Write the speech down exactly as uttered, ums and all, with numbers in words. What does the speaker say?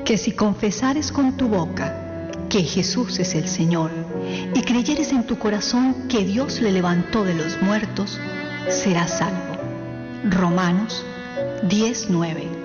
que si confesares con tu boca que Jesús es el Señor y creyeres en tu corazón que Dios le levantó de los muertos, serás salvo. Romanos diez nueve.